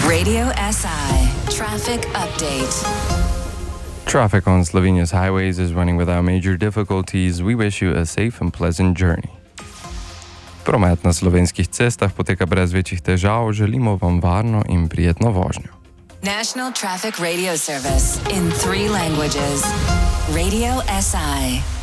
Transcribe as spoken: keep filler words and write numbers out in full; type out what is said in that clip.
Radio S I Traffic Update. Traffic on Slovenia's highways is running without major difficulties. We wish you a safe and pleasant journey. Promet na slovenskih cestah poteka brez večjih težav. Želimo vam varno in prijetno vožnjo. National Traffic Radio Service in three languages. Radio S I.